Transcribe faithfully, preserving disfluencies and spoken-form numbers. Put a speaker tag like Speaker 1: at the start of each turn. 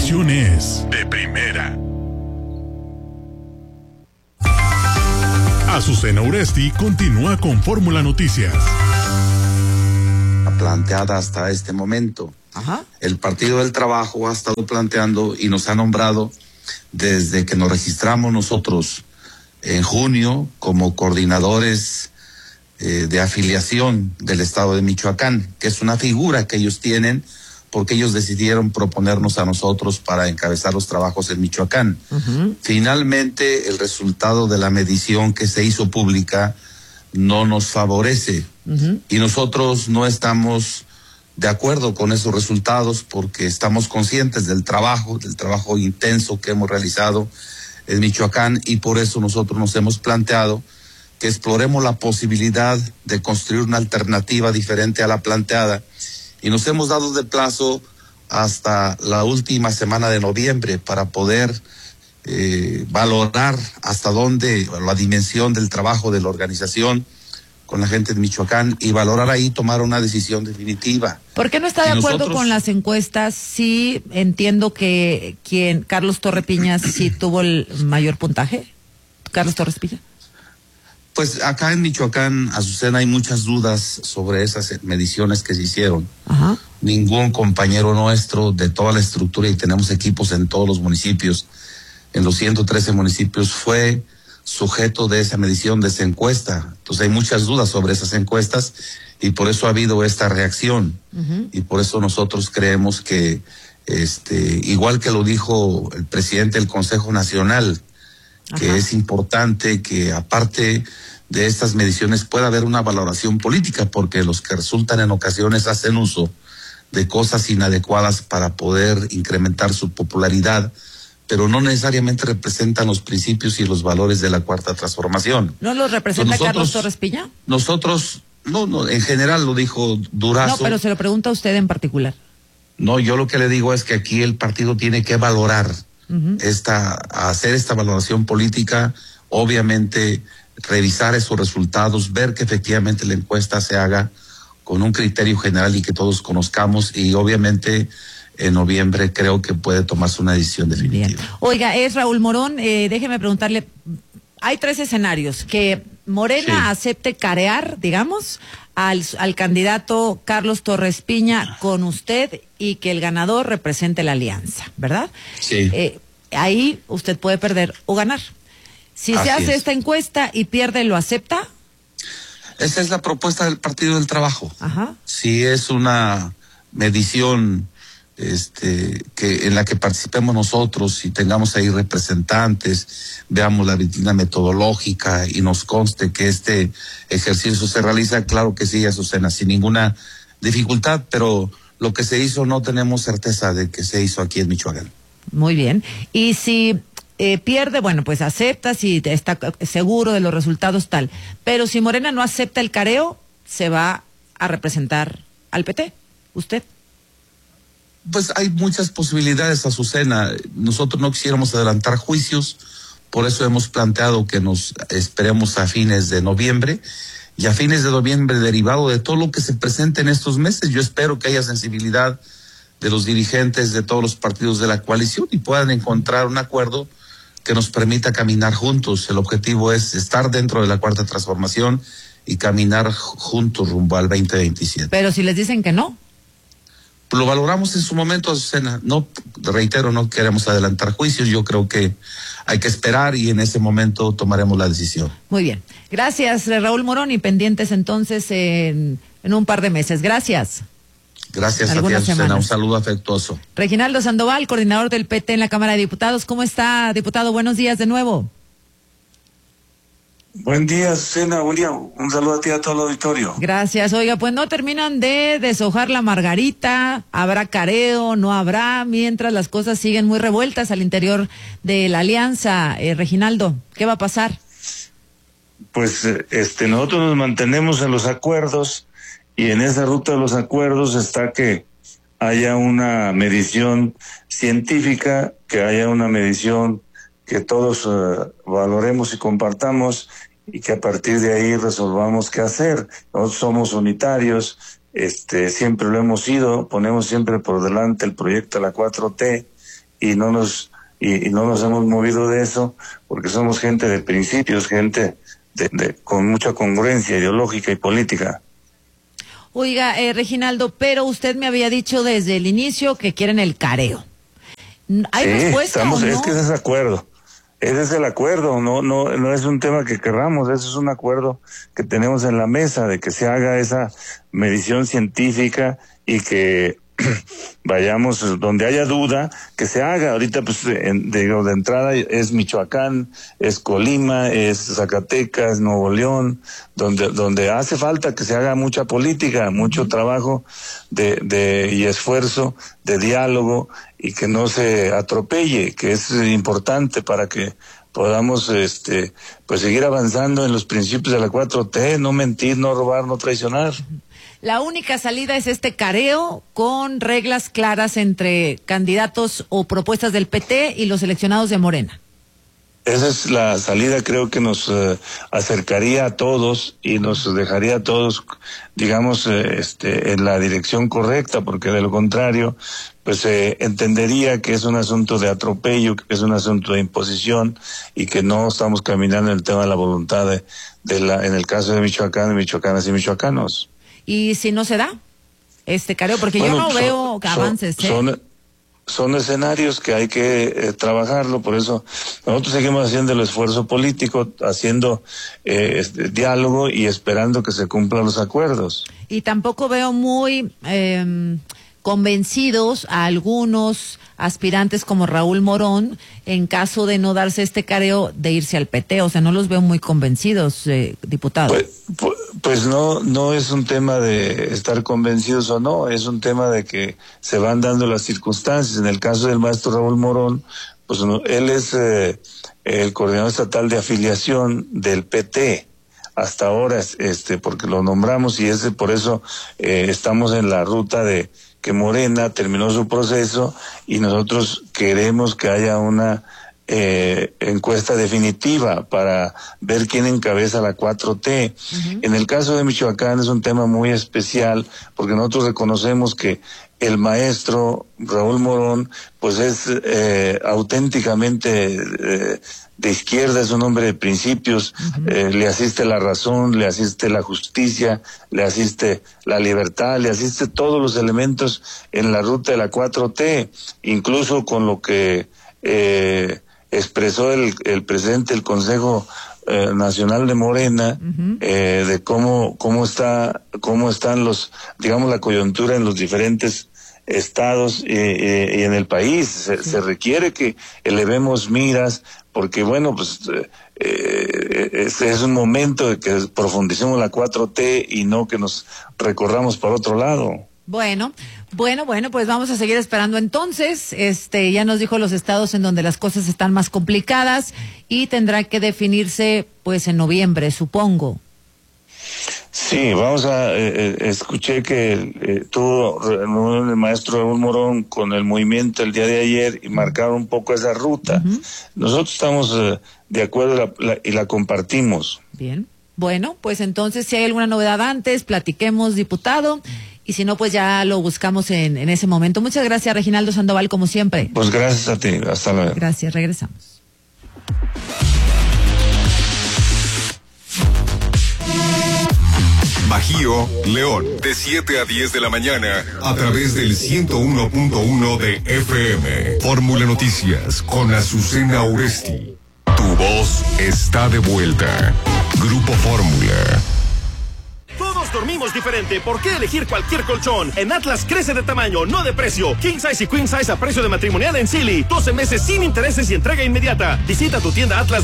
Speaker 1: información es de primera. Azucena Uresti continúa con Fórmula Noticias.
Speaker 2: Planteada hasta este momento.
Speaker 3: Ajá.
Speaker 2: El Partido del Trabajo ha estado planteando y nos ha nombrado desde que nos registramos nosotros en junio como coordinadores eh, de afiliación del Estado de Michoacán, que es una figura que ellos tienen porque ellos decidieron proponernos a nosotros para encabezar los trabajos en Michoacán. Uh-huh. Finalmente, el resultado de la medición que se hizo pública no nos favorece. Uh-huh. Y nosotros no estamos de acuerdo con esos resultados porque estamos conscientes del trabajo, del trabajo intenso que hemos realizado en Michoacán, y por eso nosotros nos hemos planteado que exploremos la posibilidad de construir una alternativa diferente a la planteada, y nos hemos dado de plazo hasta la última semana de noviembre para poder eh, valorar hasta dónde, la dimensión del trabajo de la organización con la gente de Michoacán, y valorar ahí tomar una decisión definitiva.
Speaker 3: ¿Por qué no está de
Speaker 2: y
Speaker 3: acuerdo
Speaker 2: nosotros...
Speaker 3: con las encuestas? Sí, entiendo que quien Carlos Torre Piña sí tuvo el mayor puntaje. Carlos Torres Piña.
Speaker 2: Pues acá en Michoacán, Azucena, hay muchas dudas sobre esas mediciones que se hicieron.
Speaker 3: Ajá.
Speaker 2: Ningún compañero nuestro de toda la estructura, y tenemos equipos en todos los municipios, en los ciento trece municipios, fue sujeto de esa medición, de esa encuesta. Entonces hay muchas dudas sobre esas encuestas y por eso ha habido esta reacción. Uh-huh. Y por eso nosotros creemos que, este, igual que lo dijo el presidente del Consejo Nacional, que Ajá. es importante que aparte de estas mediciones pueda haber una valoración política, porque los que resultan en ocasiones hacen uso de cosas inadecuadas para poder incrementar su popularidad, pero no necesariamente representan los principios y los valores de la Cuarta Transformación.
Speaker 3: ¿No los representa
Speaker 2: nosotros,
Speaker 3: Carlos Torres Piña?
Speaker 2: Nosotros, no, no, en general lo dijo Durazo.
Speaker 3: No, pero se lo pregunta a usted en particular.
Speaker 2: No, yo lo que le digo es que aquí el partido tiene que valorar uh-huh. esta, hacer esta valoración política, obviamente revisar esos resultados, ver que efectivamente la encuesta se haga con un criterio general y que todos conozcamos, y obviamente en noviembre creo que puede tomarse una decisión definitiva.
Speaker 3: Bien. Oiga, es Raúl Morón, eh, déjeme preguntarle, hay tres escenarios: que Morena sí. acepte carear, digamos, al, al candidato Carlos Torres Piña con usted y que el ganador represente la alianza, ¿verdad?
Speaker 2: Sí.
Speaker 3: Eh, ahí usted puede perder o ganar. Si Así se hace es. esta encuesta y pierde, ¿lo acepta?
Speaker 2: Esa es la propuesta del Partido del Trabajo.
Speaker 3: Ajá.
Speaker 2: Si es una medición este que en la que participemos nosotros y tengamos ahí representantes, veamos la vitrina metodológica y nos conste que este ejercicio se realiza, claro que sí, Azucena, sin ninguna dificultad, pero lo que se hizo no tenemos certeza de que se hizo aquí en Michoacán.
Speaker 3: Muy bien. Y si eh, pierde, bueno, pues acepta, si está seguro de los resultados, tal, pero si Morena no acepta el careo, se va a representar al P T, usted.
Speaker 2: Pues hay muchas posibilidades, Azucena. Nosotros no quisiéramos adelantar juicios, por eso hemos planteado que nos esperemos a fines de noviembre, y a fines de noviembre, derivado de todo lo que se presente en estos meses, yo espero que haya sensibilidad de los dirigentes de todos los partidos de la coalición y puedan encontrar un acuerdo que nos permita caminar juntos. El objetivo es estar dentro de la Cuarta Transformación y caminar juntos rumbo al veinte veintisiete.
Speaker 3: Pero si les dicen que no.
Speaker 2: Lo valoramos en su momento, Azucena. No, reitero, no queremos adelantar juicios. Yo creo que hay que esperar y en ese momento tomaremos la decisión.
Speaker 3: Muy bien. Gracias, Raúl Morón, y pendientes entonces en, en un par de meses. Gracias.
Speaker 2: Gracias a ti, Azucena. Un saludo afectuoso.
Speaker 3: Reginaldo Sandoval, coordinador del P T en la Cámara de Diputados. ¿Cómo está, diputado? Buenos días de nuevo.
Speaker 4: Buen día, Azucena. Buen día. Un saludo a ti y a todo el auditorio.
Speaker 3: Gracias. Oiga, pues no terminan de deshojar la margarita. ¿Habrá careo? ¿No habrá? Mientras las cosas siguen muy revueltas al interior de la alianza. Eh, Reginaldo, ¿qué va a pasar?
Speaker 4: Pues este, nosotros nos mantenemos en los acuerdos, y en esa ruta de los acuerdos está que haya una medición científica, que haya una medición que todos uh, valoremos y compartamos, y que a partir de ahí resolvamos qué hacer. Nosotros somos unitarios, este, siempre lo hemos sido, ponemos siempre por delante el proyecto de la cuatro T, y no nos y, y no nos hemos movido de eso, porque somos gente de principios, gente de, de con mucha congruencia ideológica y política.
Speaker 3: Oiga, eh, Reginaldo, pero usted me había dicho desde el inicio que quieren el careo. ¿Hay
Speaker 4: sí,
Speaker 3: respuesta
Speaker 4: estamos,
Speaker 3: o no?
Speaker 4: Es que ese es acuerdo. Ese es el acuerdo, no, no, no es un tema que querramos, ese es un acuerdo que tenemos en la mesa de que se haga esa medición científica y que vayamos donde haya duda, que se haga. Ahorita, pues, en, de, de entrada es Michoacán, es Colima, es Zacatecas, Nuevo León, donde, donde hace falta que se haga mucha política, mucho trabajo de, de, y esfuerzo de diálogo y que no se atropelle, que es importante para que podamos, este, pues seguir avanzando en los principios de la cuatro T, no mentir, no robar, no traicionar.
Speaker 3: La única salida es este careo con reglas claras entre candidatos o propuestas del P T y los seleccionados de Morena.
Speaker 4: Esa es la salida, creo que nos eh, acercaría a todos y nos dejaría a todos, digamos, eh, este, en la dirección correcta, porque de lo contrario, pues se eh, entendería que es un asunto de atropello, que es un asunto de imposición y que no estamos caminando en el tema de la voluntad de, de la, en el caso de Michoacán, de michoacanas y michoacanos.
Speaker 3: ¿Y si no se da este careo? Porque bueno, yo no son, veo que avances. ¿eh?
Speaker 4: Son, son escenarios que hay que eh, trabajarlo, por eso nosotros seguimos haciendo el esfuerzo político, haciendo eh, este, diálogo y esperando que se cumplan los acuerdos.
Speaker 3: Y tampoco veo muy eh, convencidos a algunos aspirantes como Raúl Morón, en caso de no darse este careo, de irse al P T. O sea, no los veo muy convencidos, eh, diputado.
Speaker 4: Pues, pues, pues no, no es un tema de estar convencidos o no, es un tema de que se van dando las circunstancias. En el caso del maestro Raúl Morón, pues no, él es eh, el coordinador estatal de afiliación del P T. Hasta ahora, este, porque lo nombramos y ese, por eso eh, estamos en la ruta de que Morena terminó su proceso y nosotros queremos que haya una eh, encuesta definitiva para ver quién encabeza la cuatro T. Uh-huh. En el caso de Michoacán es un tema muy especial porque nosotros reconocemos que el maestro Raúl Morón pues es eh, auténticamente eh, de izquierda, es un hombre de principios, uh-huh. eh, le asiste la razón, le asiste la justicia, le asiste la libertad, le asiste todos los elementos en la ruta de la cuatro T, incluso con lo que eh, expresó el, el presidente del Consejo eh, Nacional de Morena, uh-huh. eh, de cómo cómo está cómo están los, digamos, la coyuntura en los diferentes estados y, y, y en el país. Se, sí. se requiere que elevemos miras, porque bueno, pues eh, es, es un momento de que profundicemos la cuatro T y no que nos recorramos para otro lado.
Speaker 3: Bueno, bueno, bueno, pues vamos a seguir esperando entonces. Este, ya nos dijo los estados en donde las cosas están más complicadas y tendrá que definirse pues en noviembre, supongo.
Speaker 4: Sí, vamos a, eh, escuché que eh, tuvo reunión el maestro Raúl Morón con el movimiento el día de ayer y marcaron un poco esa ruta. Uh-huh. Nosotros estamos eh, de acuerdo la, la, y la compartimos.
Speaker 3: Bien, bueno, pues entonces si hay alguna novedad antes, platiquemos, diputado, y si no, pues ya lo buscamos en, en ese momento. Muchas gracias, Reginaldo Sandoval, como siempre.
Speaker 4: Pues gracias a ti, hasta luego.
Speaker 3: Gracias, regresamos.
Speaker 1: Bajío, León, de siete a diez de la mañana, a través del ciento uno punto uno de F M. Fórmula Noticias, con Azucena Uresti. Tu voz está de vuelta. Grupo Fórmula.
Speaker 5: Todos dormimos diferente. ¿Por qué elegir cualquier colchón? En Atlas crece de tamaño, no de precio. King Size y Queen Size a precio de matrimonial en Silly. doce meses sin intereses y entrega inmediata. Visita tu tienda Atlas